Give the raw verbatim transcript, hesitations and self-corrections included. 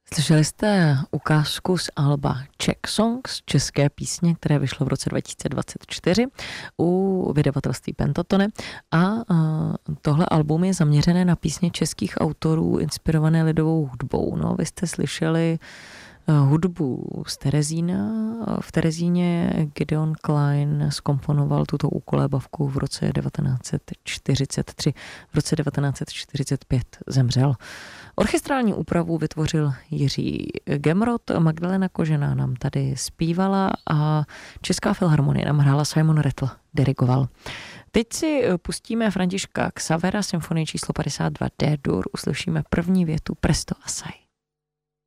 Slyšeli jste ukázku z alba Czech Songs, české písně, které vyšlo v roce dva tisíce dvacet čtyři u vydavatelství Pentatone a tohle album je zaměřené na písně českých autorů inspirované lidovou hudbou. No, vy jste slyšeli hudbu z Terezína. V Terezíně Gideon Klein zkomponoval tuto ukolébavku v roce devatenáct set čtyřicet tři. V roce devatenáct set čtyřicet pět zemřel. Orchestrální úpravu vytvořil Jiří Gemrot, Magdalena Kožená nám tady zpívala a Česká filharmonie nám hrála, Simon Rattle dirigoval. Teď si pustíme Františka Xavera, symfonii číslo padesát dva D-dur, uslyšíme první větu Presto assai.